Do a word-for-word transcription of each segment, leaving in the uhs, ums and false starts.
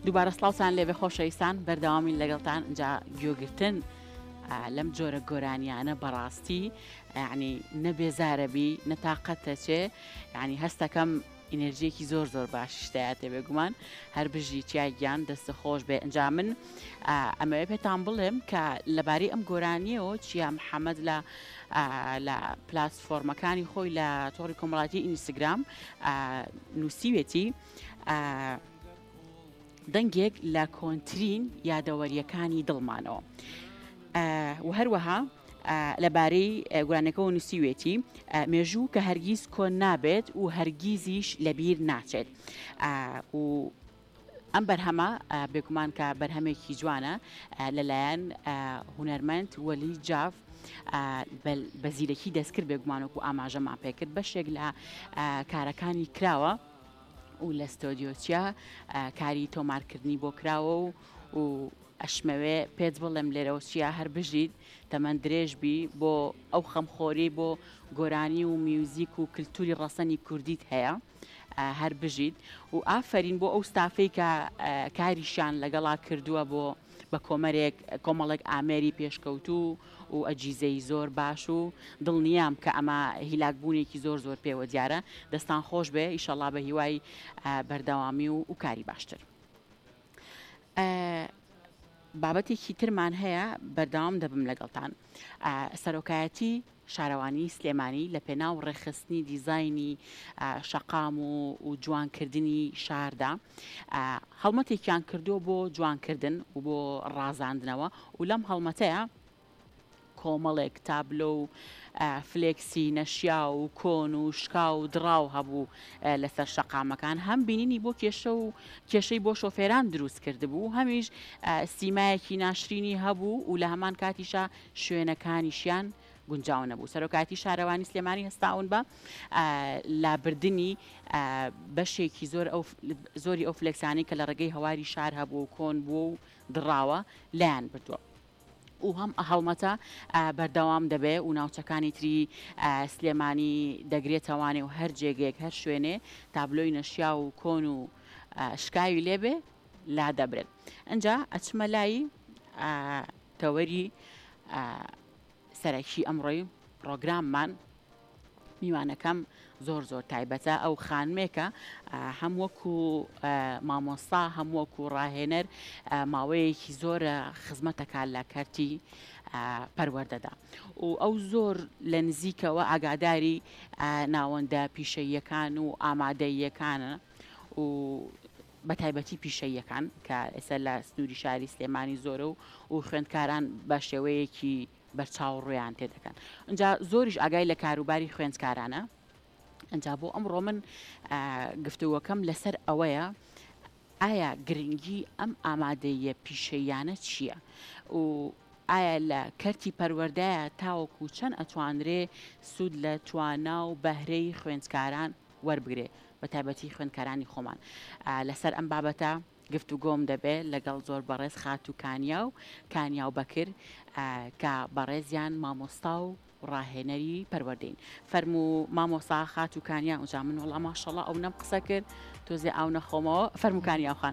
دووبارە سڵاوتان لێبێ خۆشەویستان بەردەوامی لەگەڵتان جا گوێگرتن لەم جۆرە گۆرانیانە بەڕاستی یعنی نەبێزارەبی نەتاقەتە چێ ینی هەستەکەم ئینەرژیەکی زۆر زۆر باششتەیە تێبێگومان هەر بژی چیاگیان دەستە خۆش بێ ئەنج من ئەمەوێ پێتان بڵێم کە لەبارەی ئەم گۆرانیەوە چیا محەممەد لە لە پلاتفۆرمەکانی خۆی لە تۆڕی کۆمەڵاتی ئینستاگرام نووسیوێتی دەنگێک لە کۆنترین یادەوەریەکانی دڵمانەوە و هەروەها لەبارەی گۆرانەکەەوە نووسیوێتی مێژوو کە هەرگیز کۆن نابێت و هەرگیزیش لەبیر ناچێت و ئەم بەرهەمە بێگومان کە بەرهەمێکی جوانە لەلایەن هونەرمەند وەلی جاف بەزیرەکی دەستکرد بێگومانوەکو ئاماژەمان پێکرد بەشێک لە کارەکانی کراوە و لە ستۆدیۆچیا کاری تۆمارکردنی بۆ کراوە و و ئەشمەوێ پێت بڵێم لێرەوە چیا هەر بژیت تەمەەن درێژبی بۆ ئەو خەمخۆری بۆ گۆرانی و میوزیک و کللتوری ڕەسەنی کوردیت هەیە هەر بژیت و ئافرین بۆ ئەو ستافەی کە کاریشان لەگەڵا کردووە بۆ بە کۆمەرێک کۆمەڵێک ئامێری پێشکەوتوو و ئەجیزەی زۆر باش و دڵنیام کە ئەمە هیلاکبوونێکی زۆر زۆر پێوە دیارە دەستان خۆش بێ ئیشەڵا بە هیوای بەردەوامی و و کاری باشتر. بابەتێکی ترمان هەیە بەردەوام دەبم لەگەڵتان سەرۆکایەتی شارەوانی سلێمانی لە پێناو ڕێخستنی دیزایانی شەقام و و جوانکردنی شاردا هەڵمەتێکیان کردو بۆ جوانکردن و بۆ ڕازاندنەوە و لەم هەڵمەتەیە کۆمەڵێک تابلۆ و فلێکسی نەشیا و کۆن و شکا و دراو هەبوو لەسەر شەقامەکان هەم بینینی بۆ کێشە و کێشەی بۆ شۆفێران دروست کردبوو هەمیش سیمایەکی ناشرینی هەبوو و لە هەمان کاتیشا شوێنەکانیشیان گونجاو نەبوو. سەرۆکاتی شارەوانی سلێمانی هەستاون بە لابردنی بەشێکی زۆر زۆری ئەو فلێکسانی کە لە ڕێگەی هەواری شار هەبوو کۆن بوو و دڕاوە لایەن بردووە. و هەم هەڵمەتە بەردەوام دەبێ و ناوچەکانی تری سلێمانی دەگرێتەوانێ و هەر جێگێک هەر شوێنێ تابلۆی نەشیا و کۆن و شکاوی لێبێ لا دەبرێت. ئەنجا ئەچمە لای تەوەری سەرەکی ئەمڕۆی پرۆگراممان میوانەکەم زۆر زۆر تایبەتە ئەو خانمێکە هەم وەکو مامۆستا هەم وەکو ڕاهێنەر ماوەیەکی زۆرە خزمەتەکە لە کەرتی پەروەردەدا و ئەو زۆر لە نزیکەوە ئاگاداری ناوەندە پیشەییەکان و ئامادەییەکانە و بە تایبەتی پیشەییەکان کە ئێستا لە سنووری شاری سلێمانی زۆرە و و خوێندکاران بە شێوەیەکی بەرچاو ڕویان تێدەکەن. ئەجا زۆریش ئاگای لە کاروباری خوێندکارانە. ئەجا بۆ ئەمڕۆ من گفتووەکەم لەسەر ئەوەیە ئایا گرنگی ئەم ئامادەیە پیشەیانە چییە و ئایا لە کەرتی پەروەردایە تاوەکو چەند ئەتوانرێ سوود لە توانا و بەهرەی خوێندکاران وەربگرێ بە تایبەتی خوێندکارانی خۆمان لەسەر ئەم بابەتە گفتوگۆم دەبێت لەگەڵ زۆر بەڕێز خات و کانیا و کانیا و بەکر کە بەڕێزیان مامۆستا و ڕاهێنەری پەروەردەین. فەرموو مامۆستا خات و کانیا ئەوجا من وەڵام ماشەڵڵا ئەو نەم قسە کرد تۆزێ ئاو نەخۆمەوە فەرموو کانیا خان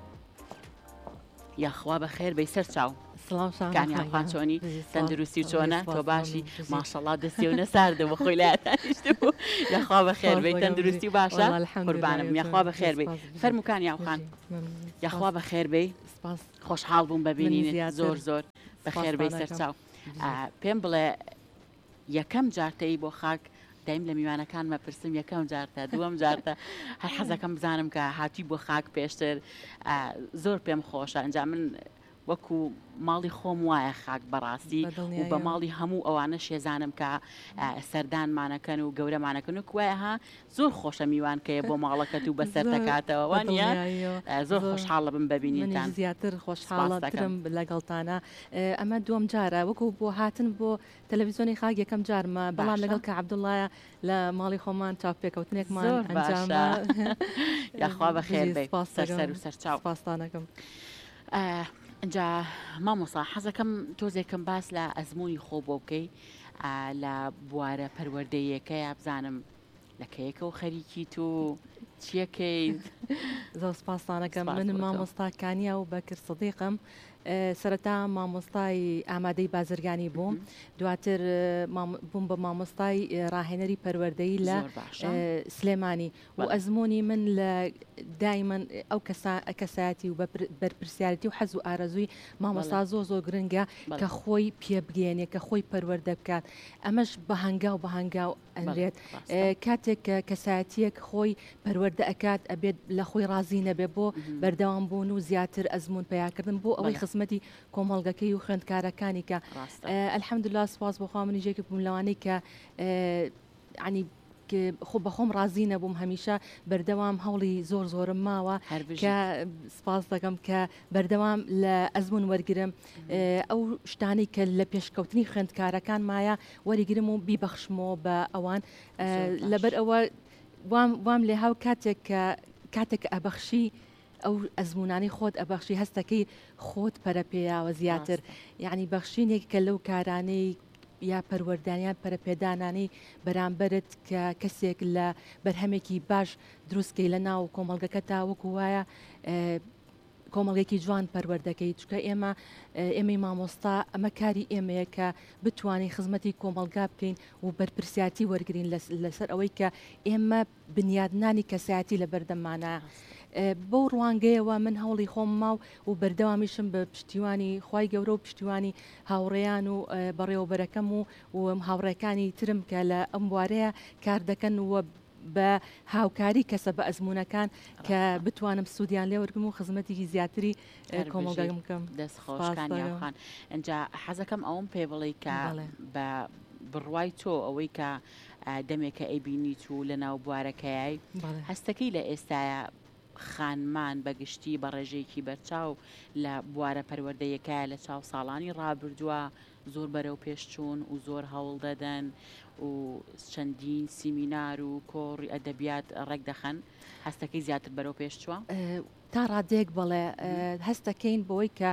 یاخوا بەخێر بەی سەر چاو کانیا خان چۆنی تەندروستی و چۆنە تۆ باشی ماشەڵڵا دەستی و نەساردەوە خۆی لایەتانیشت بوو یاخوا بەخێر بەی تەندروستی و باشە قوربانم یاخوا بەخێر بێ فەرموو کانیا خان یاخوا بەخێر بێ خۆشحاڵ بووم ببینینت زۆر زۆر بەخێر بەی سەر چاو. پێم بڵێ یەکەم جارتەی بۆ خاک دایم لە میوانەکان مەپرسم یەکەم جارتە دووەم جارتە هەر حەزەکەم بزانم کە هاتی بۆ خاک پێشتر زۆر پێم خۆشە. ئەنجا من وەکو ماڵی خۆم وایە خاک بەڕاستی و بە ماڵی هەموو ئەوانە شێزانم کە سەردانمانەکەن و گەورەمانەکەن و کوایەها زۆر خۆشە میوانکەیە بۆ ماڵەکەت و بەسەر دەکاتەوە وانە زۆر خۆشحاڵە بم ببینیتان زیاتر خۆشحاڵەترم لەگەڵتانە. ئەمە دووەم جارە وەکو بۆ هاتن بۆ تەلەڤیزیۆنی خاک یەکەم جارمە بەڵام لەگەڵ کە عەبدوڵڵایە لە ماڵی خۆمان چاوپێکەوتنێکمان ئەنجامە یاخوا بەخێر بێ سەر و سەرچاو سپاسدانەکەم. ئەنجا مامۆستا حەزەکەم تۆزێکم باس لە ئەزمموی خۆ بۆ بکەی لە بوارە پەروەردەیەکەیە بزانم لە کەیەکە و خەریکی تو چیەکەی زۆر سپاسانەکەم من مامۆستاکانیا و بەکر سەدیقم سەرەتا مامۆستای ئامادەی بازرگانی بووم دواتر بووم بە مامۆستای ڕاهێنەری پەروەردەیی لە سلێمانی و ئەزمموی من لە دایمەن ئەو کەسایەتی و بەرپرسیارەتی و حەز و ئارەزووی مامۆستا زۆ زۆر گرنگە کە خۆی پێبگەێنێ کە خۆی پەروەردە بکات ئەمەش بە هەنگاو بە هەنگاو ئەنرێت کاتێک کە کەسایەتیەک خۆی پەروەردە ئەکات ئەبێت لە خۆی ڕازی نەبێ بۆ بەردەوام بوون و زیاتر ئەزمون پیاکردن بۆ ئەوەی خزمەتی کۆمەڵگەکەی و خوێندکارەکانی کە ئەلحەمدوللا سپاس بۆخوا منی ژێکی بووم لەوانەی کە عنی خۆ بەخۆم ڕازی نەبووم هەمیشە بەردەوام هەوڵی زۆر زۆرم ماوە کە سپاس دەکەم کە بەردەوام لە ئەزمون وەرگرم ئەو شتانی کە لە پێشکەوتنی خوێندکارەکان مایە وەریگرم و بیبەخشمەوە بە ئەوان لەبەر ئەوە وام لێ هاو کاتێک کە کاتێک ئەبەخشی ئەو ئەزمونانی خۆت ئەبەخشی هەستەکەی خۆت پەرەپێیاوە زیاتر یعنی بەخشینێک کە لەو کارانەی یا پەروەردانیان پەرەپێدانانی بەرامبرت کە کەسێک لە بەرهەمێکی باش دروستکەی لە ناو کۆمەڵگەکە تا وەکو وایە کۆمەڵگێکی جوان پەروەردەکەی چکە ئێمە ئێمەی مامۆستا ئەمە کاری ئێمەیە کە بتوانین خزمەتی کۆمەڵگا بکەین و بەرپرسیاتی وەرگین لەسەر ئەوەی کە ئێمە بنیادنانی کەسایەتی لە بەردەمانە بەو ڕوانگەیەوە من هەوڵی خۆم ماو و بەردەوامیشم بە پشتیوانی خی گەورە و پشتیوانی هاوڕێیان و بەڕێوەبەرەکەم و و هاوڕێکانی ترم کە لە ئەم بوارەیە کار دەکەن وە بە هاوکاری کەسە بە ئەزمونونەکان کە بتوانم سوودیان لێ وەرگم و خزمەتێکی زیاتری کۆمەڵگەم بکەم دەستخۆشکانیان ئەجا حەزەکەم ئەوم پێ بڵێ کە بە بڕوای تۆ ئەوەی کە دەمێکە ئەیبینیت و لە ناو بوارەکەیای هەستەکەی لە ئێستاە خانمان بەگشتی بە ڕێژەیەکی بەرچاو لە بوارە پەروەردەیەکە لە چاو ساڵانی ڕابردووە زۆر بەرەو پێشچوون و زۆر هەوڵ دەدەن و چەندین سیمینار و کۆڕی ئەدەبیات ڕێک دەخەن هەستەکەی زیاتر بەرەو پێشچووە تا ڕادێک بڵێ هەستەکەین بۆی کە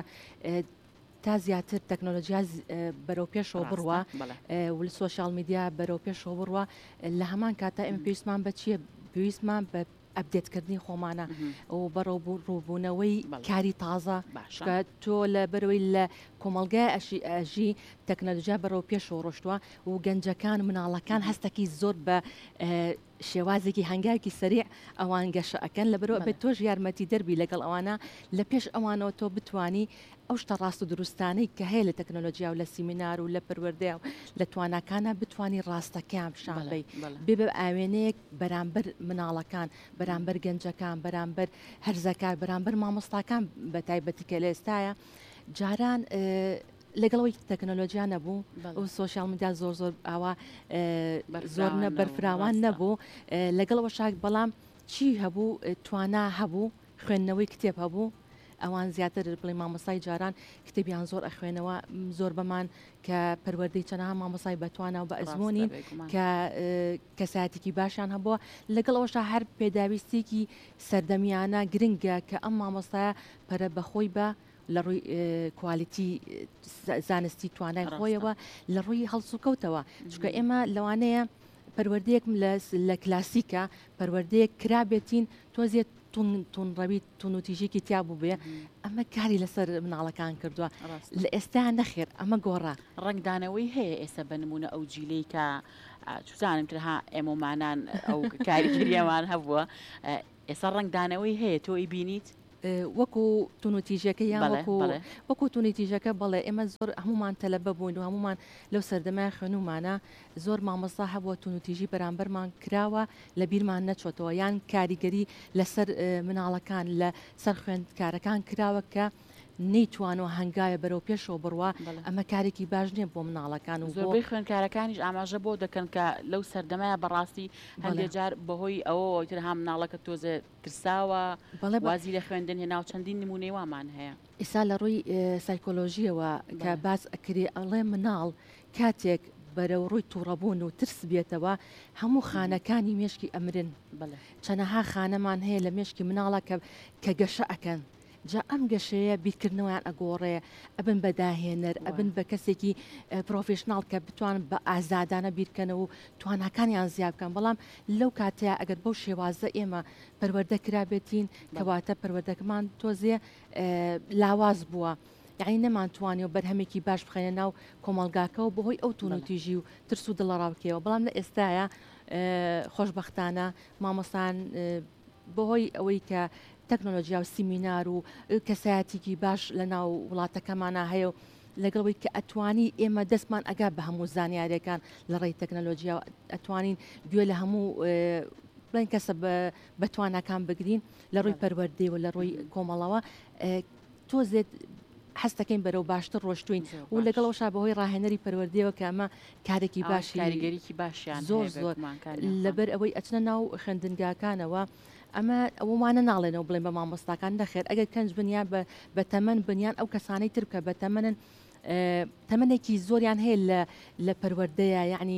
تا زیاتر تەکنۆلۆژیا بەرەو پێشەوە بڕوە و سوۆشال میدیا بەرەو پێشەوە بڕوە لە هەمان کاتە ئێمە پێویستمان بە چییە پێویستمان بە ئەبدێتکردنی خۆمانە و بەڕەو ڕووبوونەوەی کاری تازە کە تۆ لە بەرەوەی لە کۆمەڵگای ئەشی ئەژی تەکنەلۆژیا بەرەو پێشەوە ڕۆشتووە و گەنجەکان مناڵەکان هەستەکی زۆر بە شێوازێکی هەنگاوی سریع ئەوان گەشە ئەەکەن لە بەرەوە بێت تۆش یارمەتی دەربی لەگەڵ ئەوانە لە پێش ئەوانەوە تۆ بتانی ئەو شتە ڕاست و دروستانەی کە هەیە لە تەکنۆلۆژیا و لە سیمینار و لە پەروەردەیە و لە توانەکانە بتانی ڕاستەکەیان پیشانبەی بێ بە ئاوێنەیەک بەرامبەر مناڵەکان بەرامبەر گەنجەکان بەرامبەر هەرزەکان بەرامبەر مامۆستاکان بە تایبەتی کە لە ئێستاە جاران لەگەڵەوەی تەکنۆلۆژیا نەبوو و سوۆشال میدیا زۆر زۆر ئاوا زۆر بەرفراوان نەبوو لەگەڵەوە شاک بەڵام چی هەبوو توانا هەبوو خوێندنەوەی کتێب هەبوو ئەوان زیاتر بڵێ مامۆسای جاران کتێبیان زۆر ئەخوێنەوە زۆر بەمان کە پەروەردەی چەنەها مامۆسای بەتوانە و بە ئەزمۆنین کە کەساتێکی باشیان هەبووە لەگەڵ ئەوشا هەر پێداویستێکی سەردەمیانە گرنگە کە ئەم مامۆستایە پەرە بەخۆی بە لە ڕووی کوالیتی زانستی توانای خۆیەوە لە ڕووی هەڵسوکەوتەوە چکە ئێمە لەوانەیە پەروەردەیەک لە کلاسیکە پەروەردەیەک کرابێتین تۆزیێت تونڕەوی تونوتیژێکی تیابوو بێ ئەمە کاری لەسەر مناڵەکان کردووە لە ئێستا نەخێر ئەمە گۆڕە ڕنگدانەوەی هەیە ئێستا بنمونە ئەو جیلەی کە چزانم ترها ئێمەمانان ئەو کاریگریەمان هەبووە ئێستا ڕنگدانەوەی هەیە تۆی بینیت وەکو تونوتیژەکە یان وەکو تونیتیژەکە بڵێ ئێمە زۆر هەمومان تەلەبە بووین و هەمومان لەو سەردەمای خوێنومانە زۆر مامۆستا هەبووە تونوتیژی بەرامبەرمان کراوە لە بیرمان نەچۆتەوە یان کاریگەری لەسەر مناڵەکان لە سەر خوێندکارەکان کراوە کە نەیتوانەوە هەنگایە بەرەو پێشەوە بڕوە ئەمە کارێکی باش نییە بۆ مناڵەکان و زۆربەی خوێندکارەکانیش ئاماژە بۆ دەکەن کە لەو سەردەمایە بەڕاستی هەندێک جار بەهۆی ئەوە تر هەم مناڵەکە تۆزە ترساوە وازی لە خوێندن هێنا و چەندین نمونەی وامان هەیە ئێستا لە ڕووی سایکۆلۆژیەوە کە باس ئەکرێ ئەڵێ مناڵ کاتێک بەرەو ڕووی تووڕەبوون و ترس بێتەوە هەموو خانەکانی مێشکی ئەمرن چەنەها خانەمان هەیە لە مێشکی مناڵە کە گەشە ئەەکەن جا ئەم گەشەیە بیرکردنەوەیان ئەگۆڕێ ئەبن بەداهێنەر ئەبن بە کەسێکی پرۆفشنناڵ کە بتوان بە ئازادانە بیرکەنەوە و تواناکانیان زیاد بکەن بەڵام لەو کاتەیە ئەگەر بەو شێوازە ئێمە پەروەردە کرابێتین کەواتە پەروەردەکەمان تۆزێ لاواز بووە. یعنی نەمانتوانێت و بەرهەمێکی باش بخێنە ناو کۆمەلگاکەەوە بەهۆی ئەو تونوتیژی و ترس و دڵەڕاوکەوە بەڵام لە ئێستاە خۆشببختانە مامۆستان بەهۆی ئەوەی کە تەکنۆلۆژیا و سیمینار و کەسایەتێکی باش لە ناو وڵاتەکەمانە هەیە و لەگەڵەوەی کە ئەتوانی ئێمە دەستمان ئەگا بە هەموو زانیاریەکان لە ڕێی تەکنەلۆژیا ئەتوانین گوێ لە هەموو بڵێن کەسە بەتوانەکان بگرین لە ڕووی پەروەردەوە لە ڕووی کۆمەڵەوە تۆزێت حستەکەین بەرەو باشتر ڕۆشتوین و لەگەڵەوەشا بەهۆی ڕاهێنەری پەروەردەوە کە ئەمە کارێکی باشی کاریگەریکی باشیان زۆر زۆر لەبەر ئەوەی ئەچنە ناو خوێندنگاکانەوە ئەمە ئەومانە ناڵێنەوە بڵێن بە مامۆستاکان دەخێر ئەگەر کەنج بنیان بە تەمەەن بنیان ئەو کەسانەی تر بکە بە تەمەنن تەمەنێکی زۆریان هەیە لە پەروەردەیە یعنی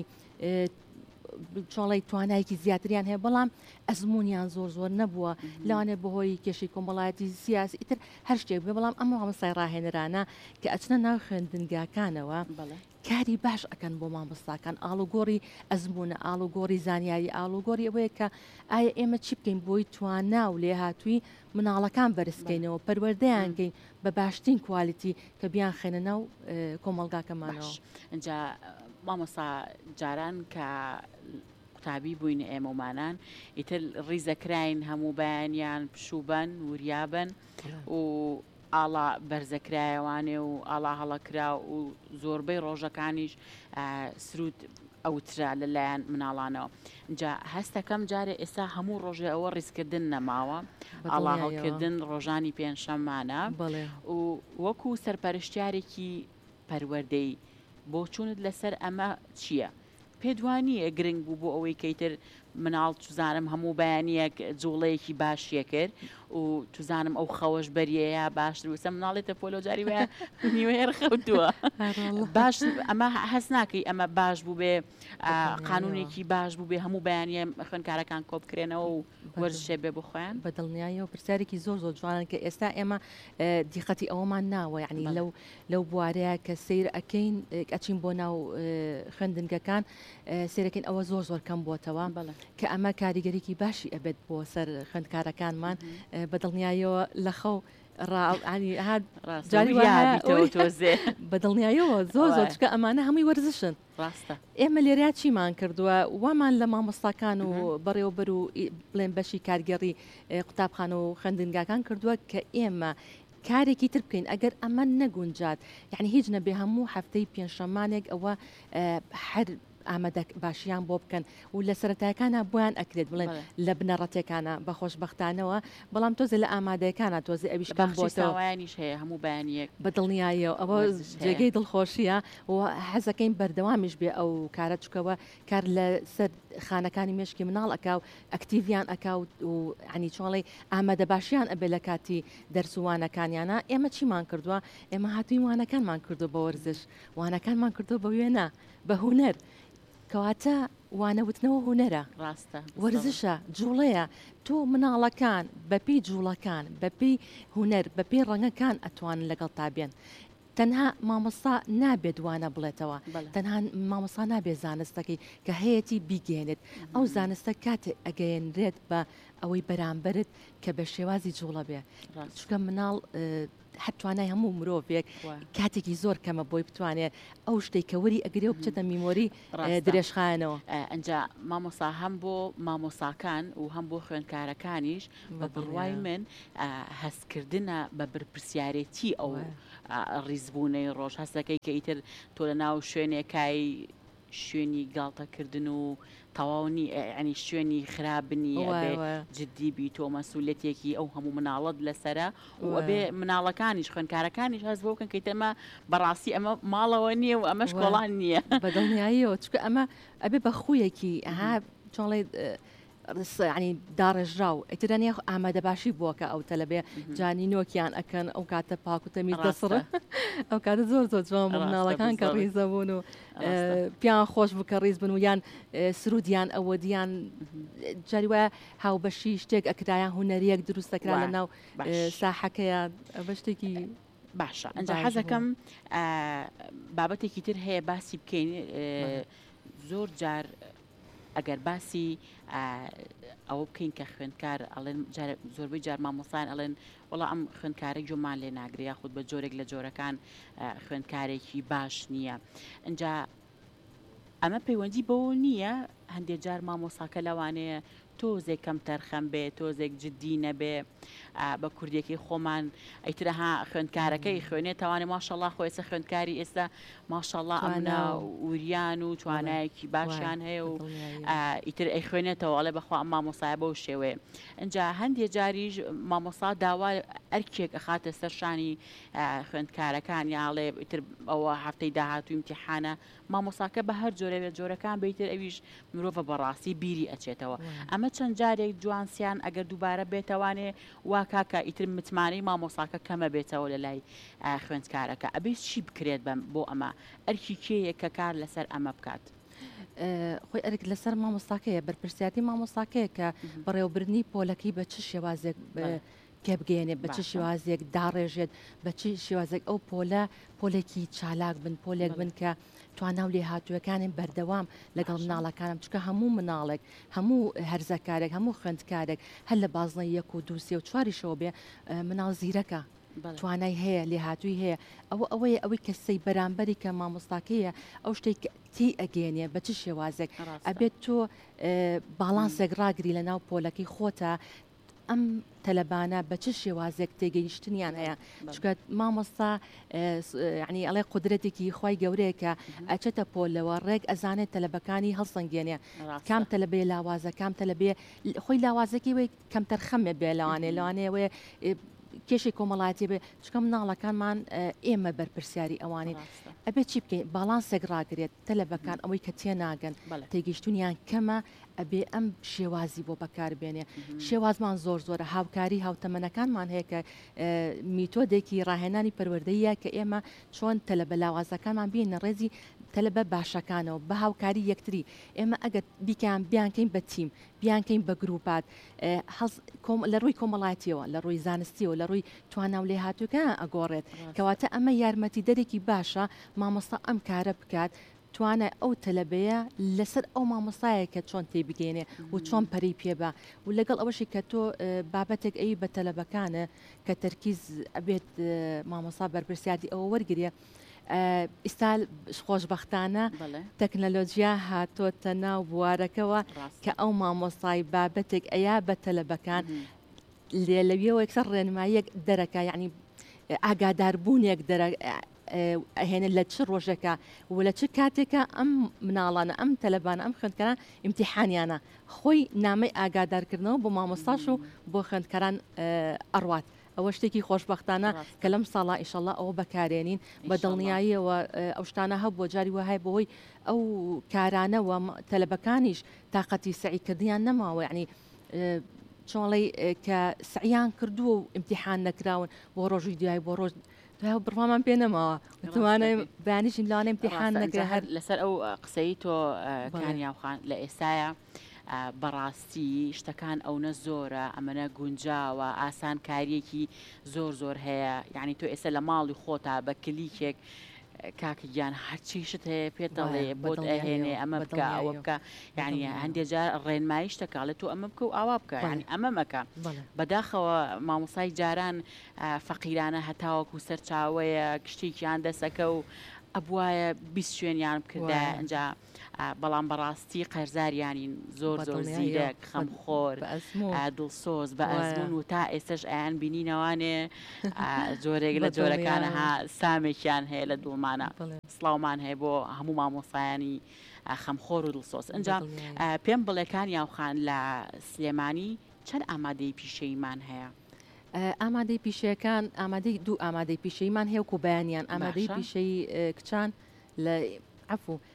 چۆڵی توانایکی زیاتریان هەیە بەڵام ئەزممویان زۆر زۆر نەبووە لەوانێ بەهۆی کێشی کۆمەڵایەتی سیاسی ئیتر هەر شتێک بێ بەڵام ئەمە مامۆستای ڕاهێنەرانە کە ئەچنە ناو خوێندنگاکانەوە کاری باش ئەکەن بۆ مامۆستاکان ئاڵوگۆڕی ئەزمونە ئاڵوگۆڕی زانیاری ئاڵوگۆڕی ئەوەیە کە ئایا ئێمە چی بکەین بۆی توانا و لێ هاتووی مناڵەکان بەرزکەینەوە پەروەردەیانکەین بە باشترین کوالیتی کە بیان خێنە ناو کۆمەلگاکەمانەوە. اینجا مامۆستا جاران کە قوتابی بووین ئێمەمانان ئیتر ڕیزەکراین هەموو بەیانیان پشوبەن وریابن و ئاڵا بەرزەکرایەوانێ و ئاڵا هەڵەکرا و زۆربەی ڕۆژەکانیش سرود ئەوترا لەلایەن مناڵانەوە. جا هەستەکەم جارێ ئێستا هەموو ڕۆژێ ئەوە ڕیزکردن نەماوە ئاڵا هەڵکردن ڕۆژانی پێنجشەممانە و وەکو سەرپەرشتیارێکی پەروەردەی بۆ چوونت لەسەر ئەمە چییە؟ پێدوانیە گرنگ بوو بۆ ئەوەی کەیتر مناڵ توزانم هەموو بەیانیەک جوڵەیەکی باشیە کرد و توزانم ئەو خەوەش بەریەیە باشتر وسە مناڵێتە پۆلۆجاری وە نیوەێر خەوتووە باش ئەمە هەست ناکەی ئەمە باش بوو بێ قانونێکی باش بوو بێ هەموو بەیانە خوێندکارەکان کۆ بکرێنەوە و وەرزشێ بێ بخۆیان بە دڵنیاییەوە پرسیارێکی زۆر زۆر جوانن کە ئێستا ئێمە دیقەتی ئەوەمان ناوە یعنی لەو لەو بوارەیە کە سیر ئەەکەین ئەچین بۆ ناو خوێندنگەکان سێرەکەین ئەوە زۆر زۆر کەم بۆتەوە کە ئەمە کاریگەریکی باشی ئەبێت بۆ سەر خوێندکارەکانمان بە دڵنیاییەوە لە خەو تۆزێ بە دڵنیاییەوە زۆر زۆر چکە ئەمانە هەمووی وەرزشن ڕاستە ئێمە لێریا چیمان کردووە وامان لە مامۆستاکان و بەڕێوەبەر و بڵێن بەشی کارگەڕی قوتابخان و خوێندنگاکان کردووە کە ئێمە کارێکی تر بکەین ئەگەر ئەمە نەگونجات یعنی هیچ نەبێ هەموو هەفتەی پێنجشەمانێک ئەوە هەر ئامادە باشیان بۆ بکەن و لە سەرەتایەکانە بۆیان ئەکرێت بڵێن لە بنەڕەتێکانە بە خۆشبەختانەوە بەڵام تۆزە لە ئامادەیەکانە تۆزی ئەویشکەم بۆتەوەیانیش هەیە هەموو بەیانیەک بە دڵنیاییەوە ئەوە جێگەی دڵخۆشیە و حەزەکەین بەردەوامیش بێ ئەو کارە چکەوە کار لە سەر خانەکانی مێشکی مناڵ ئەکا و ئەکتیڤیان ئەکا و عنی چۆڵی ئامادە باشیان ئەبێ لە کاتی دەرسوانەکانیانە ئێمە چیمان کردووە ئێمە هاتووی وانەکانمان کردو بە وەرزش وانەکانمان کردو بە وێنە بە هوەر کەواتە وانەوتنەوە هوەرە ڕاستە وەرزشە جوڵەیە تۆ مناڵەکان بەپی جوڵەکان بەپی هوەر بەپی ڕەنگەکان ئەتوانن لەگەڵ تابێن تەنها مامۆستا نابێت وانە بڵێتەوە تەنها مامۆستا نابێت زانستەکەی کە هەیەی بیگەێنێت ئەو زانستە کاتێ ئەگەیەنرێت بە ئەوەی بەرامبرت کە بە شێوازی جوڵە بێ چکە مناڵ حتوانای هەموو مرۆڤێک کاتێکی زۆر کەمە بۆی بتوانێت ئەو شتێک کە وەری ئەگرێ و بچێتە میمۆری درێژخانەوە ئەنجا مامۆستا هەم بۆ مامۆساکان و هەم بۆ خوێندکارەکانیش بە بڕوای من هەستکردنە بە برپرسیارەتی ئەو ڕیزبوونەی ڕۆژ هەستەکەی کە ئیتر تۆ لە ناو شوێنێکای شوێنی گاڵتەکردن و تەواونی ئەنی شوێنی خراپبنی جددی بی تۆ مەسوولەتێکی ئەو هەموو مناڵەت لەسرە و ئەبێ مناڵەکانیش خوێندکارەکانیش هەست بۆ بکەن کەیتەمە بەڕاستی ئەمە ماڵەوە نییە و ئەمەش کۆڵان نییە بەدڵنیاییەوە چکە ئەمە ئەبێ بە خویەکی ئەها چۆڵێ ینی داڕێژراو ئەترەنێ ئامادە باشی بووکە ئەو تەلەبێ جانی نۆکیان ئەکەن ئەو کاتە پاکوتەمی دەسڕ ئەو کاتە زۆر زۆر جوان بوو مناڵەکان کە ڕیزە بوون و پیان خۆش بوو کە ڕیز بن و یان سرودیان ئەوە دییان جاری وایە هاوبەشی شتێک ئەکرایان هوەریەک دروستەکرا لە ناو ساحەکەیان بە شتێکی باشە ئەنج حەزەکەم بابەتێکی تر هەیە باسی بکەین زۆر جار ئەگەر باسی ئەوە بکەین کە خوێندکار ئەڵێن زۆربەی جار مامۆسان ئەڵێن وڵا ئەم خوێندکارە جۆمان لێ ناگریا خودت بە جۆرێک لە جۆرەکان خوێندکارێکی باش نییە ئەجا ئەمە پەیوەندی بەوە نییە هەندێک جار مامۆساکە لەوانەیە تۆزێک کەم تەرخەم بێ تۆزێک جددی نەبێ بە کوردێکی خۆمان ئەیترەها خوێندکارەکەی خوێنێت توانێت ماشەڵڵا خۆیسە خوێندکاری ئێستا ماشەڵڵا ئەمنا وریان و توانایەکی باشیان هەیە و ئیتر ئەی خوێنێتەوەڵێ بەخوا ئەم مامۆسایە بەو شێوەیە ئەجا هەندێک جاریش مامۆسا داوا ئەرکێک ئەخاتە سەرشانی خوێندکارەکان یاڵێ ئیتر ئەوە هەفتەی داهاتوو ئیمتیحانە مامۆساکە بە هەر جۆرە جۆرەکان بیتر ئەویش مرۆڤە بەڕاستی بیری ئەچێتەوە ئەمە چەند جارێک جوانسیان ئەگەر دووبارە بێتوانێ وا کاکە ئیتر متمانەی مامۆساکە کەمە بێتەوە لە لای خوێندکارەکە ئەبێ چی بکرێت بۆ ئەمە ئەرکی کێیە کە کار لەسەر ئەمە بکات خۆی ئەرک لەسەر مامۆستاکەیە بەرپرسیاتی مامۆستاکەیە کە بەڕێوەبرنی پۆلەکەی بە چ شێوازێک پێ بگەێنێ بە چ شێوازێک داڕێژێت بە چ شێوازێک ئەو پۆلە پۆلێکی چالاک بن پۆلێک بن کە تواناو لێ هاتووەکانین بەردەوام لەگەڵ مناڵەکانم چکە هەموو مناڵێک هەموو هەرزەکارێک هەموو خوێندکارێک هەر لە بازنەی یەک و دووسێ و چواریشەوە بێ مناڵ زیرەکە توانای هەیە لێ هاتووی هەیە ئەوە ئەوەیە ئەوەی کەسەی بەرامبەری کە مامۆستاکەیە ئەو شتێک تی ئەگەێنێ بە چ شێوازێک ئەبێت تۆ باڵانسێک ڕاگری لە ناو پۆلەکەی خۆتە ئەم تەلەبانە بە چ شێوازێک تێگەیشتنیان هەیە چکە مامۆستا ینی ئەڵێ قدرەتێکی خی گەورەیەکە ئەچێتە پۆلەوە ڕێک ئەزانێت تەلەبەکانی هەڵسەنگێنێ کام تەلەبێ لاوازە کام تەلەبێ خۆی لاوازەکی وی کەمتەر خەمێ بێ لەوانێ لەوانەیە کێشی کۆمەڵاتی بێ چکە مناڵەکانمان ئێمە بەرپرسیاری ئەوانین ئەبێ چی بکەین باڵانسێک ڕاگرێت تەلەبەکان ئەوەی کە تێ ناگەن تێگەیشتونیان کەمە ئەبێ ئەم شێوازی بۆ بەکاربێنێ شێوازمان زۆر زۆرە هاوکاری هاوتەمەنەکانمان هەیە کە میتۆدێکی ڕاهێنانی پەروەردەیە کە ئێمە چۆن تەلەبە لاوازەکانمان بینە ڕێزی تەلەبە باشەکانەوە بە هاوکاری یەکتری ئێمە ئەگەر بیکەیان بیانکەین بە تیم بیانکەین بە گروپات لە ڕووی کۆمەڵاتیەوە لە ڕووی زانستیەوە لە ڕووی تواناو لێ هاتووکە ئەگۆڕێت کەواتە ئەمە یارمەتی دەرێکی باشە مامۆستا ئەم کارە بکات توانە ئەو تەلەبەیە لەسەر ئەو مامۆستایە کە چۆن تێبگەێنێ و چۆن پەری پێبە و لەگەڵ ئەوەشی کە تۆ بابەتێک ئەی بە تەلەبەکانە کە تەرکیز ئەبێت مامۆستا بەرپرسیاتی ئەوە وەرگێ ئێستا خۆشببختانە تەکنەلۆژیا هاتۆتە ناو بوارەکەەوە کە ئەو مامۆستای بابەتێک ئەیا بە تەلەبەکان لێ لەویەوە یەکسەر ڕێنماییەک دەرەکە یعنی ئاگاداربوونێک ئەهێنێت لە چ ڕۆژێکە و لە چ کاتێکە ئەم مناڵانە ئەم تەلەبانە ئەم خوێندکاران ئیمتیحانیانە خۆی نامەی ئاگادارکردنەوە بۆ مامۆستاش و بۆ خوێندکاران ئەڕوات ئەوە شتێکی خۆشببختانە کە لەم ساڵا ئیشەڵا ئەوە بەکارێنین بە دڵنیاییەوە ئەو شتانە هەب بۆ جاری وهای بەهۆی ئەو کارانەوە تەلەبەکانیش تااقەتی سعیکردیان نەماوە ینی چۆڵی کە سعیان کردووە و ئیمتیحان نەکراون بۆ ڕۆژی دوای بۆ ڕۆژ بڕوامان پێ نەماوە توانای بانیشین لاانە ئیمتیحان نەکرا هەر لەسەر ئەو قسەی تۆ کانیاوخان لە ئێستاە بەڕاستی شتەکان ئەوە زۆرە ئەمەە گونجاوە ئاسان کاریەکی زۆر زۆر هەیە یعنی تۆ ئێستا لە ماڵی خۆتا بە کلیکێک کاکە گیان هەرچی شت هەیە پێ دەڵێ بۆ ئەهێنێ ئەمە بکە ئەوە بکە یعنی هەندێک جار ڕێنمایی شتەکڵێت و ئەمە بکە و ئاوا بکە ینی ئەمە مەکە بەداخەوە مامۆسای جاران فەقیرانە هەتاوەکو سەرچاوەیە کشتێکیان دەسەکە و ئەبواە بیست شوێنیان بکردا ئەجا بەڵام بەڕاستی قەرزاریانین زۆر زۆر زیرەک خەمخۆر دڵسۆز بە ئەزمون و تا ئێستش ئەیان بینینەوانێ جۆرێک لە جۆرەکانەها سامێکیان هەیە لە دڵمانە سڵاومان هەیە بۆ هەموو مامۆسایانی خەمخۆر و دڵسۆز ئەجا پێم بڵێکان یاوخان لە سلێمانی چەند ئامادەی پیشەیمان هەیە ئامادەی پیشەکان ئامادەی دوو ئامادەی پیشەیمان هەیە و بەیانیان ئامادەی پیشەی کچان لە عفو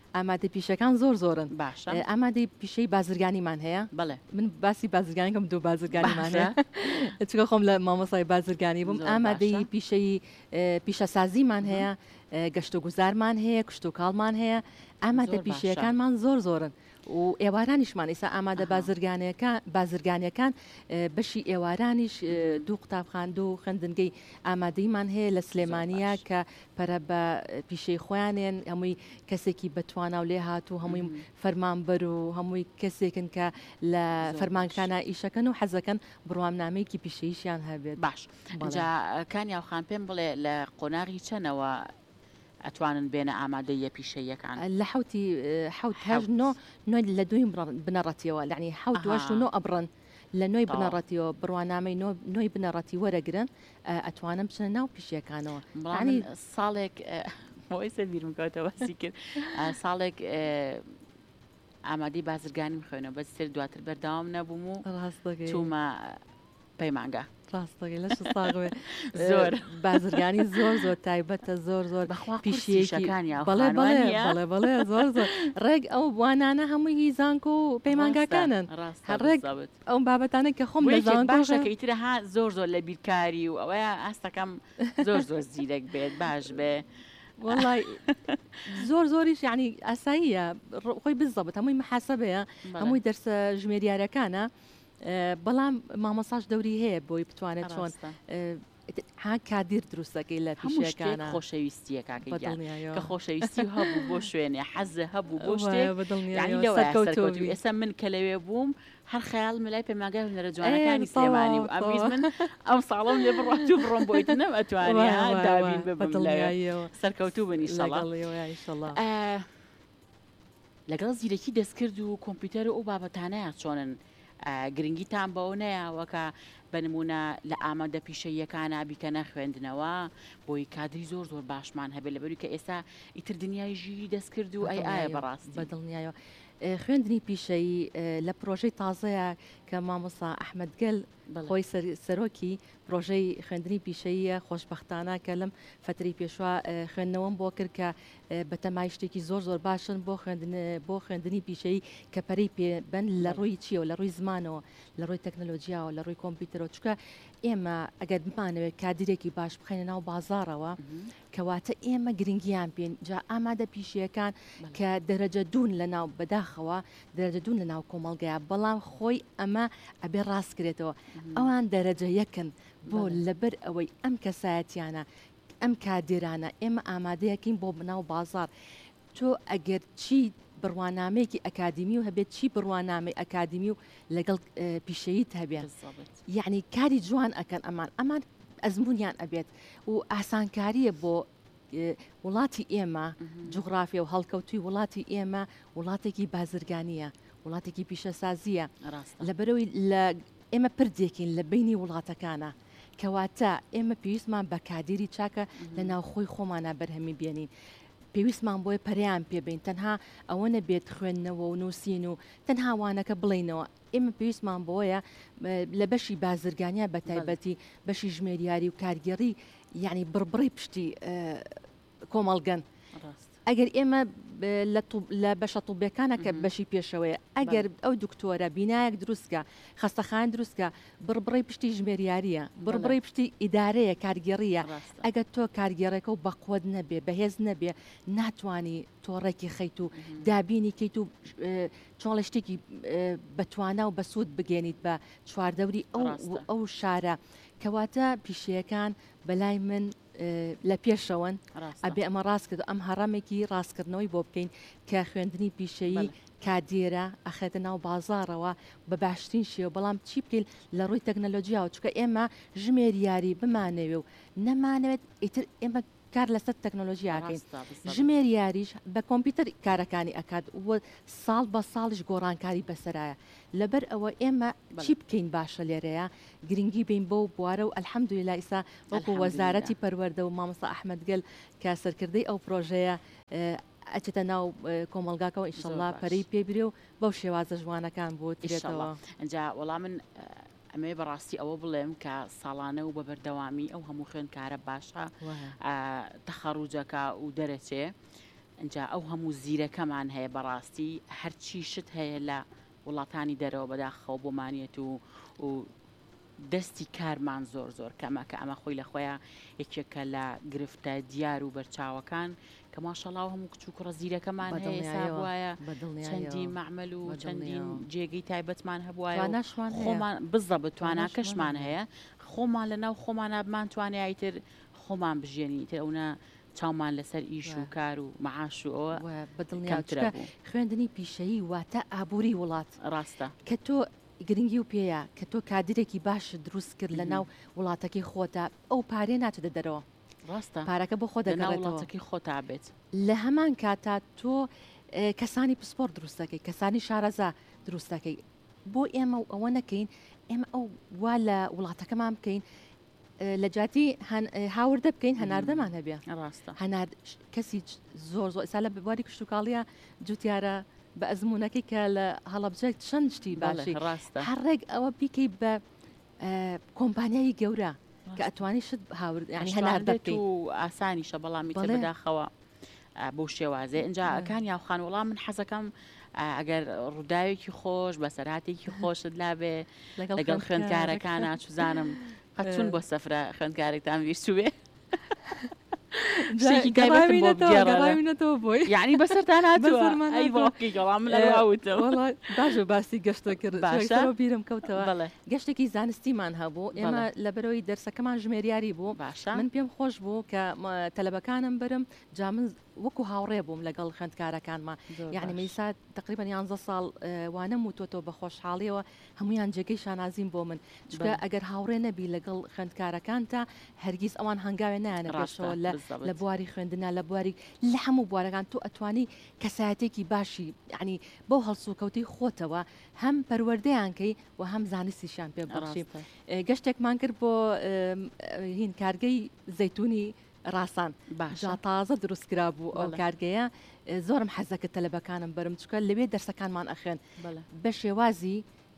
ئامادە پیشەکان زۆر زۆرن باشە ئامادەی پیشەی بازرگانیمان هەیە بەڵێ من باسی بازرگانیکەم دوو بازرگانیمان هەیە چکە خۆم لە مامۆسای بازرگانی بووم ئامادەی پیشەی پیشەسازیمان هەیە گەشت و گوزارمان هەیە کشت و کاڵمان هەیە ئامادە پیشەکانمان زۆر زۆرن و ئێوارانیشمان ئێستا ئامادە بازرگانەکان بازرگانیەکان بەشی ئێوارانیش دوو قوتابخان دوو خوێندنگەی ئامادەیمان هەیە لە سلێمانیا کە پەرە بە پیشەی خۆیانێن هەمووی کەسێکی بەتوانە و لێ هاتوو هەمووی فەرمانبەر و هەمووی کەسێکن کە لە فەرمانکانە ئیشەکەن و حەزەکەن بڕوامنامەیەکی پیشەیشیان هەبێت باش کانیاوخان پێم بڵێ لە قۆناغی چەنەوە ئەتوانن بێنە ئامادەیە پیشەیەکان لە حوتی حوت هەژ نۆ نۆی لە دوی بنەڕەتیەوە لەنی حوت دوش و نۆ ئەبڕن لە نوۆی بنەڕەتیەوە بڕوانامەی نۆی بنەڕەتی وەرەگرن ئەتوانم بچنە ناو پیشەکانەوە ڕانی ساڵێک ئەوەی سەبیرم کەوتەوەسی کرد ساڵێک ئامادەی بازرگانی خوێنەوە بە سێر دواتر بەرداوام نەبووم و چوومە پەیمانگە ڕاستەکەی لە ساغێ زۆر بازرگانی زۆر زۆر تایبەتە زۆر زۆر پیشەکانی بەڵێ بڵێ بڵێ زۆر زۆر ڕێک ئەو بوانانە هەمووی زانک و پەیمانگاکانن ڕێک ئەو بابەتانە کە خۆم باشەکە ئیترە ها زۆر زۆر لە بیرکاری و ئەوەیە ئاستەکەم زۆر زۆر زیرەک بێت باش بێ والله زۆر زۆریش یعنی ئاساییە خۆی بزەبت هەمووی محاسبەیە هەمووی دەرسە ژمێریارەکانە بەڵام مامۆساش دەوری هەیە بۆی بتوانێت چۆن ها کادیر دروستەکەی لە پیشەکانە خۆشەویستیە کاکە کە خۆشەویستی هەبوو بۆ شوێنێ حەزە هەبوو بۆ شتێک ئێستا من کە لەوێ بووم هەر خەیاڵ ملای پەیمانگای هونەرە جوانەکانی سلێمانی و ئەمیز من ئەم ساڵم لێ بڕات و بڕۆم بۆیت نەم ئەتوانێت دابین ببم سەرکەوتوو بن ئینشەڵڵا لەگەڵ زیرەکی دەستکرد و کۆمپیوتەر و ئەو بابەتانەیە چۆنن گرنگیتان بەەوە نەیەوەکە بنمونە لە ئامادە پیشەیەکانە بیکەنە خوێندنەوە بۆی کادری زۆر زۆر باشمان هەبێت لەبەری کە ئێستا ئیتر دنیای ژیری دەستکرد و ئەی ئایا بەڕاستی بەدڵنیایەوە خوێندنی پیشەیی لە پرۆژەی تازەیە کە مامۆستا ئەحمەدگەل خۆی سەرۆکی پرۆژەی خوێندنی پیشەیە خۆشببختانە کە لەم فتری پێشوا خوێندنەوەم بۆ کرد کە بە تەمای شتێکی زۆر زۆر باشن بۆ بۆ خوێندنی پیشەیی کە پەرەی پێبن لە ڕووی چیەوە لە ڕووی زمانەوە لە ڕووی تەکنەلۆژیاوە لە ڕووی کۆمپیوتەرەوە چکە ئێمە ئەگەر بمانەوێت کادیرێکی باش بخەینە ناو بازارەوە کەواتە ئێمە گرنگیان پێین جا ئامادە پیشەکان کە دەرەجە دوون لە ناو بەداخەوە دەرەجە دوون لە ناو کۆمەڵگەیە بەڵام خۆی ئەمە ئەبێ ڕاستکرێتەوە ئەوان دەرەجە یەکن بۆ لەبەر ئەوەی ئەم کەسایەتیانە ئەم کادێرانە ئێمە ئامادەیەکەین بۆ بناو بازار تۆ ئەگەر چی بڕوانامەیەکی ئەکادمی و هەبێت چی بڕوانامەی ئەکادمی و لەگەڵ پیشەیت هەبێت یعنی کاری جوان ئەکەن ئەمان ئەمان ئەزمونیان ئەبێت و ئاسانکاریە بۆ وڵاتی ئێمە جوغرافیا و هەڵکەوتوی وڵاتی ئێمە وڵاتێکی بازرگانیە وڵاتێکی پیشەسازیە لەبەرەوەی لە ئێمە پردێکین لە بینی وڵاتەکانە کەواتە ئێمە پێویستمان بە کادیری چاکە لە ناوخۆی خۆمانە بەرهەمی بێنین پێویستمان بۆی پەریان پێبین تەنها ئەوە نەبێت خوێندنەوە و نووسین و تەنها وانەکە بڵینەوە ئێمە پێویستمان بۆیە لە بەشی بازرگانیا بە تایبەتی بەشی ژمێریاری و کارگەڕی یعنی بڕبڕی پشتی کۆمەڵگەن ئەگەر ئێمە لە بەشە تووبەکانە کە بەشی پێشەوەیە ئەگەر ئەو دکتۆرە بینایەک دروستکە خەستەخان دروستکە بڕبڕی پشتی ژمێریاریە بڕبڕی پشتی ئیدارەیە کارگەڕیە ئەگەر تۆ کارگەڕێکە و بەقوت نەبێ بەهێز نەبێ ناتوانانی تۆڕێکی خەیت و دابینی کەیت و چۆڵە شتێکی بەتوانە و بەسوود بگەێنیت بە چواردەوری ئەو شارە کەواتە پیشەیەکان بەلای من لە پێشەوەن ئەبێ ئەمە ڕاست کرد ئەم هەڕامێکی ڕاستکردنەوەی بۆ بکەین کە خوێندنی پیشەیی کادێرە ئەخێتە ناو بازارەوە بە باشترین شێوە بەڵام چی بکەین لە ڕووی تەکنەلۆژیاوە چکە ئێمە ژمێریاری بمانەوێ و نەمانەوێت ئیتر ئێمە کار لەسەر تەکنۆلۆژیاکەین ژمێریاریش بە کۆمپیوتەر کارەکانی ئەکات وە ساڵ بە ساڵش گۆڕانکاری بەسەرایە لەبەر ئەوە ئێمە چی بکەین باشە لێرەیە گرنگی بین بۆ بوارە و ئەلحەمدولیلا ئیسا وەکو وەزارەتی پەروەردە و مامۆستا ئەحمەدگەل کە سەرکردەی ئەو پرۆژەیە ئەچێتە ناو کۆمەلگاکەەوە ئینشەڵڵا پەرەی پێبرێ و بەو شێوازە جوانەکان بۆ تێتەوە ئەجا وەڵام من ئەمێ بەڕاستی ئەوە بڵێم کە ساڵانە و بە بەردەوامی ئەو هەموو خوێندکارە باشە تەخەڕوجەکە و دەرەچێ ئەجا ئەو هەموو زیرەکەمان هەیە بەڕاستی هەرچی شت هەیە لە وڵاتانی دەرەوە بەداخەوە بۆمانێت و و دەستی کارمان زۆر زۆر کەمە کە ئەمە خۆی لە خۆیان یەکێکە لە گرفتە دیار و بەرچاوەکان کە ماشەڵاو هەموو کچ و کوڕە زیرەکەمان هەیە حساب وایە چەندی مەعمەل و چەندین جێگەی تایبەتمان هەبوایە خۆمان بزە بتوانە کەشمان هەیە خۆمان لەناو خۆمان بمانتوانێ ئایتر خۆمان بژێنی تر ئەوە چاومان لەسەر ئیش و کار و مەعاش و ئەوە بەدڵنیاترە خوێندنی پیشەیی واتە ئابووری وڵات ڕاستە کە تۆ گرنگی و پێەیە کە تۆ کادرێکی باش دروست کرد لە ناو وڵاتەکەی خۆتە ئەو پارێ ناچێتە دەرەوە ڕاستە پارەکە بۆ خۆ دەگەڵەتەکەی خۆتا بێت لە هەمان کاتا تۆ کەسانی پسپۆر دروستەکەی کەسانی شارەزا دروستەکەی بۆ ئێمە ئەوە نەکەین ئێمە ئەو وا لە وڵاتەکەمان بکەین لە جاتی هاوردە بکەین هەناردەمان هەبێ ڕاستە هەنار کەسی زۆر زۆر ئێستا لە بواری کشتتوکاڵیە جوتیارە بە ئەزمونونەکەی کە لە هەڵەبجێک چەند شتی باشی ڕاستە هەڕێک ئەوە بیکەی بە کۆمپانیایی گەورە کە ئەتوانی شت هاورد ینی هەناردەت و ئاسانیشە بەڵامی تە بەداخەوە بۆ شێوازێ اینجا ئەکان یاوخان وەڵام من حەزەکەم ئەگەر ڕووداوێکی خۆش بەسەراتێکی خۆشت لابێ لەگەڵ خوێندکارەکانە چزانم قەچون بۆ سەفرە خوێندکارێکتان ویستوێ گەڕاوینەتەوە بۆی یعنی بەسەرتان هاتووەڵام باشە باسی گەشتە کرد بیرم کەوتەوە گەشتێکی زانستیمان هەبوو ئێمە لە بەرەوەی دەرسەکەمان ژمێریاری بوو من پێم خۆش بوو کە تەلەبەکانم برم جا من وەکو هاوڕێ بووم لەگەڵ خوێندکارەکانمان یعنی مەیسا تقریبا یانزە ساڵ وانەم و تۆ بە خۆشحاڵیەوە هەمویان جێگەی شانازیم بۆ من چکە ئەگەر هاوڕێ نەبی لەگەڵ خوێندکارەکان تا هەرگیز ئەوان هەنگاوێ نایانە پێشەوە لە بواری خوێندنا لە بواری لە هەموو بوارەکان تۆ ئەتوانی کەسایەتێکی باشی ینی بۆ هەڵسوکەوتی خۆتەوە هەم پەروەردەیانکەی و هەم زانستیشان پێ بەخشی گەشتێکمان کرد بۆ هین کارگەی زەیتونی ڕاستان جا تازە دروستکرا بوو ئەو کارگەیە زۆرم حەزەکە تەلەبەکانم بەرم چکە لەوێ دەرسەکانمان ئەخێن بە شێوازی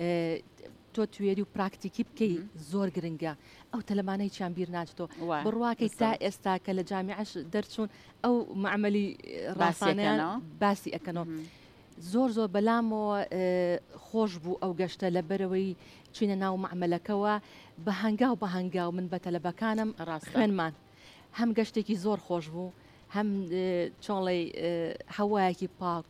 تۆ توێری و پراکتیکی بکەی زۆر گرنگە ئەو تەلەمانەی چیان بیر ناچێتەوە بڕواکەی تا ئێستا کە لە جامیعەش دەرچوون ئەو معمەلی ڕاستانیان باسی ئەەکەنەوە زۆر زۆر بەلامەوە خۆش بوو ئەو گەشتە لە بەرەوەی چینە ناو معمەلەکەەوە بە هەنگاو بە هەنگاو من بە تەلەبەکانم خوێنمان هەم گەشتێکی زۆر خۆش بوو هەم چۆڵی هەوایەکی پاک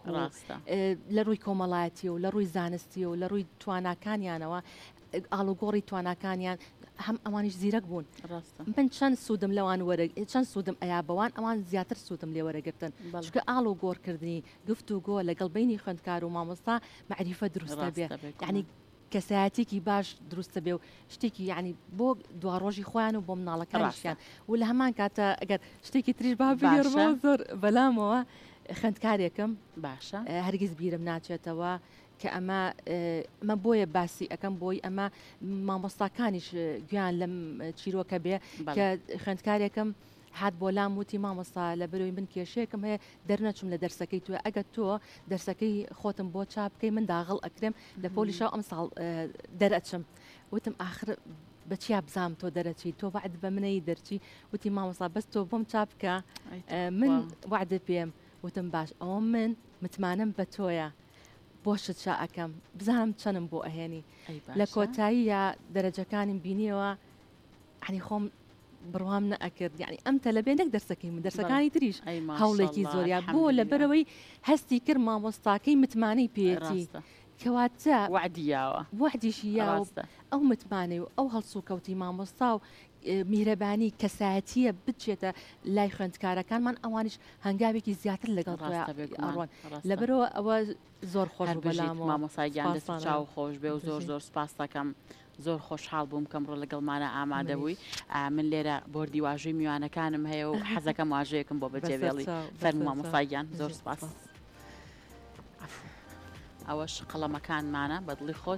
لە ڕووی کۆمەڵایەتی و لە ڕووی زانستی و لە ڕووی تواناکانیانەوە ئاڵوگۆڕی تواناکانیان هەم ئەوانیش زیرەک بوون من چەند سوودم لەوان وەرە چەند سوودم ئەیا بەوان ئەوان زیاتر سوودم لێ وەرەگرتن چکە ئاڵ و گۆڕکردنی گفت و گۆ لەگەڵ بینی خوێندکار و مامۆستا معریفە دروستە بێ یعنی کەسایەتێکی باش دروستە بێ و شتێکی یعنی بۆ دوا ڕۆژی خۆیان و بۆ مناڵەکانیشیان و لە هەمان کاتە ئەگەر شتێکی تریش با بێڕەوە زۆر بەلامەوە خوێندکارێکم باشە هەرگیز بیرم ناچێتەوە کە ئەمە ئەمە بۆیە باسی ئەەکەم بۆی ئەمە مامۆستاکانیش گویان لەم چیرۆکە بێ کە خوێندکارێکم هات بۆ لام وتی مامۆستا لە بەرەوەی من کێشەیەکم هەیە دەرنەچوم لە دەرسەکەی توێ ئەگەر تۆ دەرسەکەی خۆتم بۆ چاپ بکەی من داغڵ ئەکرێم لە پۆلیشەوە ئەم ساڵ دەرەچم وتم آخر بەچیا بزام تۆ دەرەچی تۆ وعد بە منەی دەرچی وتی مامۆستا بەس تۆ بۆم چاپ بکە من وعدە پێم وتم باش ئەوە من متمانم بە تۆیە بۆشت شا ئەەکەم بزانم چەنم بۆ ئەهێنی لە کۆتایی یا دەرەجەکانیم بینیەوە عنی خۆم بڕوام نەئەکرد یعنی ئەم تەلەبێ نەک دەرسەکەی من دەرسەکانی تریش هەوڵێکی زۆریا بۆ لە بەرەوەی هەستی کرد مامۆستاکەی متمانەی پێێتی کەواتە وعدیاوە وعدیشی یاوە ئەو متمانەی و ئەو هەڵسوکەوتی مامۆستا و میهرەبانی کەسایەتیە بچێتە لای خوێندکارەکانمان ئەوانش هەنگاوێکی زیاتر لەگەڵ ئەڕۆن لەبەرەوە ئەوە زۆر خۆش بەلامەوە مامۆساییان دەست چاو خۆش بێ و زۆر زۆر سپاس دەکەم زۆر خۆشحاڵ بووم کەم ڕۆ لەگەڵمانە ئامادە بووی من لێرە بۆردی واژوی میوانەکانم هەیە و حەزەکەم واژەیەکم بۆ بەجێبێڵی فەرموو مامۆساییان زۆر سپاس ئەوەش قەڵەمەکانمانە بەدڵی خۆت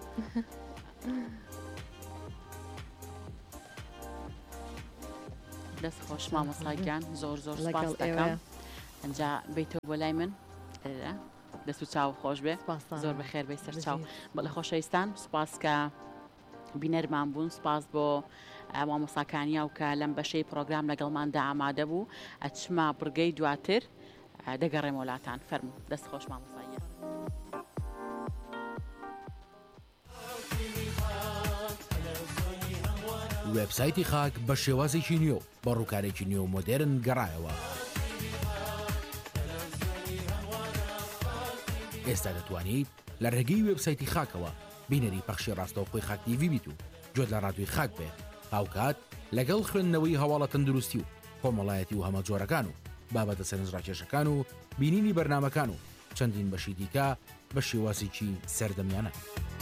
دەست خۆش مامۆساییان زۆر زۆر سپاس دەکەم ئەنجا بیتەوە بۆ لای من دەست و چاو خۆش بێ زۆر بەخێر بێ سەر چاو بەڵێ خۆشەویستان سپاس کە بینەرمان بوون سپاس بۆ مامۆساکانیا و کە لەم بەشەی پرۆگرام لەگەڵماندا ئامادە بوو ئەچمە بڕگەی دواتر دەگەڕێمە وڵاتان. فەرموو دەست خۆش مامۆستاییە. وێبسایتی خاک بە شێوازێکی نیۆ بە ڕووکارێکی نیۆ مۆدێرن گەڕایەوە. ئێستا دەتوانیت لە ڕێگەی وێبسایتی خاکەوە بینەری پەخشی ڕاستەوخۆی خاک تیڤی بیت و جۆت لە ڕادوی خاک بێ هاوکات لەگەڵ خوێندنەوەی هەواڵە تەندروستی و کۆمەڵایەتی و هەمە جۆرەکان و بابەتە سەرنجڕاکێشەکان و بینینی بەرنمەکان و چەندین بەشی دیکە بە شێوازێکی سەردەمیانە.